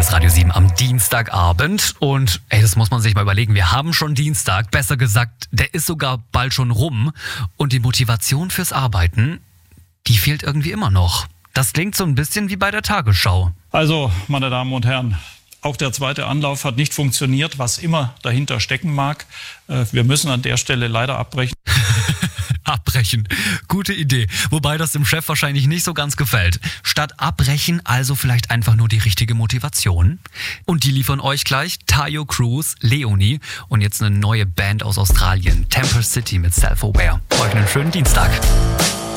ist Radio 7 am Dienstagabend und das muss man sich mal überlegen, wir haben schon Dienstag, besser gesagt, der ist sogar bald schon rum und die Motivation fürs Arbeiten, die fehlt irgendwie immer noch. Das klingt so ein bisschen wie bei der Tagesschau. Also, meine Damen und Herren, auch der zweite Anlauf hat nicht funktioniert, was immer dahinter stecken mag. Wir müssen an der Stelle leider abbrechen. Abbrechen. Gute Idee. Wobei das dem Chef wahrscheinlich nicht so ganz gefällt. Statt abbrechen also vielleicht einfach nur die richtige Motivation. Und die liefern euch gleich Tayo Cruz, Leonie und jetzt eine neue Band aus Australien, Temple City mit Self-Aware. Euch einen schönen Dienstag.